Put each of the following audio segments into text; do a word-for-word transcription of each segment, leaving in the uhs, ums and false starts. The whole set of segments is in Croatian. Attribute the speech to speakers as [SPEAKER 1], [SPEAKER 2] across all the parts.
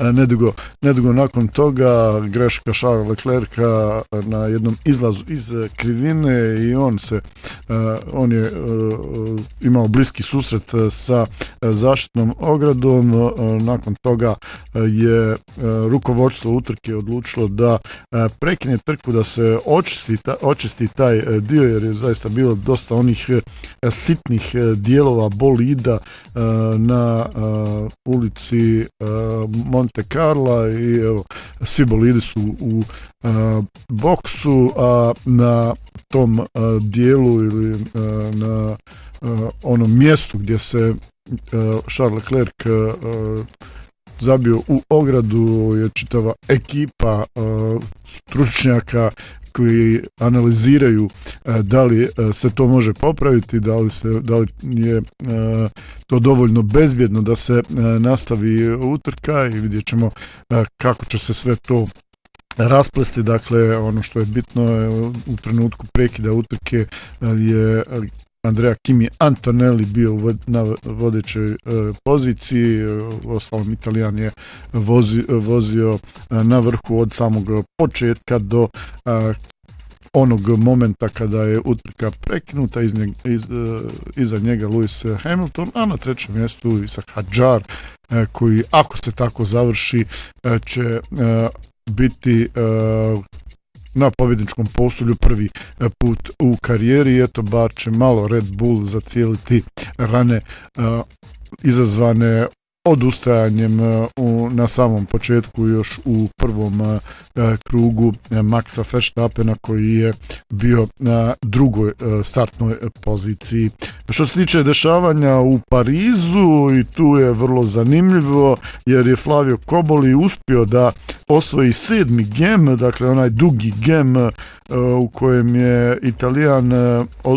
[SPEAKER 1] nedugo, nedugo nakon toga greška Charlesa Leclerca na jednom izlazu iz krivine i on se on je imao bliski susret sa zaštitnom ogradom. Nakon toga je rukovodstvo utrke odlučilo da prekine trku, da se očisti, očisti taj dio, jer je zaista bilo dosta onih sitnih dijelova bolida na ulici Monte Carla i evo, svi bolidi su u boksu, a na tom dijelu ili na onom mjestu gdje se Charles Leclerc zabio u ogradu je čitava ekipa stručnjaka koji analiziraju da li se to može popraviti, da li, se, da li je to dovoljno bezbjedno da se nastavi utrka, i vidjet ćemo kako će se sve to rasplesti. Dakle, ono što je bitno u trenutku prekida utrke je Andrea Kimi Antonelli bio na vodećoj poziciji, ostalom Italijan je vozi, vozio na vrhu od samog početka do onog momenta kada je utrka prekinuta, iz njeg, iz, iza njega Lewis Hamilton, a na trećem mjestu Isack Hadjar, koji ako se tako završi će biti na pobjedničkom postolju prvi put u karijeri. Eto, bar će malo Red Bull zacijeliti rane izazvane odustajanjem u, na samom početku, još u prvom uh, krugu Maxa Verstappena, koji je bio na drugoj uh, startnoj poziciji. Što se tiče dešavanja u Parizu, i tu je vrlo zanimljivo, jer je Flavio Koboli uspio da osvoji sedmi gem, dakle onaj dugi gem uh, u kojem je Italijan uh, uh,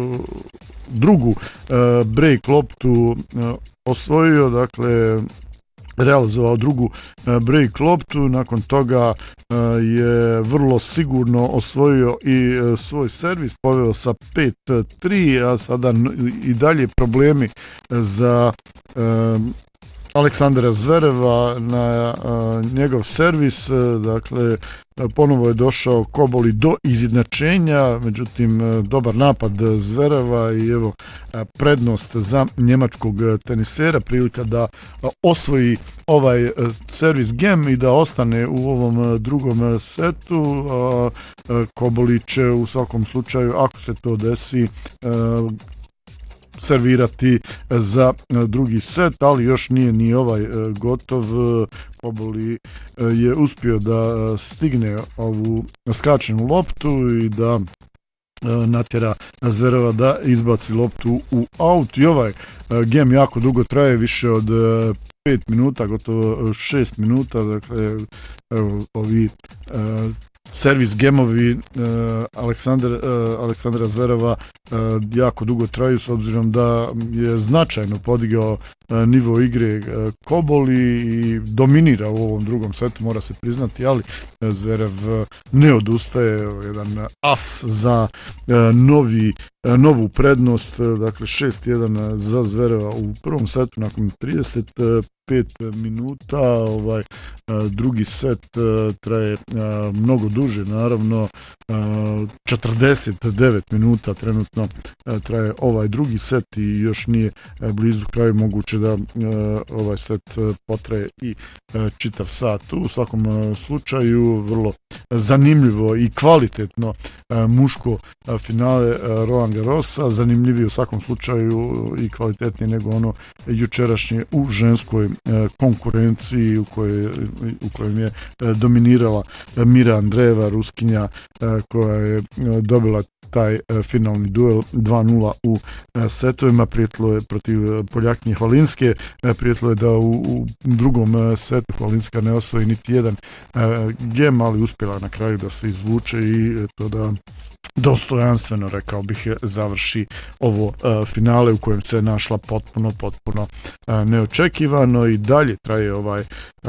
[SPEAKER 1] drugu uh, break loptu uh, osvojio, dakle realizovao drugu uh, break loptu. Nakon toga uh, je vrlo sigurno osvojio i uh, svoj servis, poveo sa pet tri, a sada i dalje problemi za uh, Aleksandra Zvereva na uh, njegov servis. Uh, dakle ponovo je došao Koboli do izjednačenja, međutim dobar napad Zvereva i evo prednost za njemačkog tenisera, prilika da osvoji ovaj servis gem i da ostane u ovom drugom setu. Koboli će u svakom slučaju, ako se to desi, servirati za drugi set, ali još nije ni ovaj gotov. Koboli je uspio da stigne ovu skraćenu loptu i da natjera Zvereva da izbaci loptu u aut. I ovaj gem jako dugo traje, više od pet minuta, gotovo šest minuta. Dakle, evo, ovi servis gemovi uh, Aleksandra, uh, Aleksandra Zvereva uh, jako dugo traju, s obzirom da je značajno podigao uh, nivo igre uh, Koboli i dominira u ovom drugom setu, mora se priznati, ali uh, Zverev uh, ne odustaje. Jedan as za uh, novi, uh, novu prednost, uh, dakle šest jedan za Zvereva u prvom setu nakon trideset pet minuta. Ovaj drugi set traje mnogo duže, naravno četrdeset devet minuta trenutno traje ovaj drugi set i još nije blizu kraju, moguće da ovaj set potraje i čitav sat. U svakom slučaju vrlo zanimljivo i kvalitetno muško finale Roland Garrosa, zanimljivije u svakom slučaju i kvalitetnije nego ono jučerašnje u ženskoj konkurenciji u kojoj, u kojem je dominirala Mira Andreeva, Ruskinja, koja je dobila taj finalni duel dva nula u setovima. Prijetilo je protiv Poljakinje Hvalinske, prijetilo je da u, u drugom setu Hvalinska ne osvoji niti jedan gem, ali uspjela na kraju da se izvuče i to da dostojanstveno, rekao bih, završi ovo uh, finale u kojem se našla potpuno, potpuno uh, neočekivano. I dalje traje ovaj uh,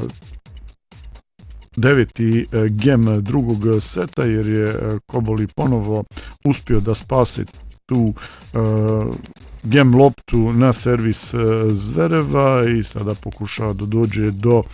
[SPEAKER 1] deveti uh, gem drugog seta, jer je uh, Koboli ponovo uspio da spase tu uh, gem loptu na servis uh, Zvereva i sada pokušava da dođe do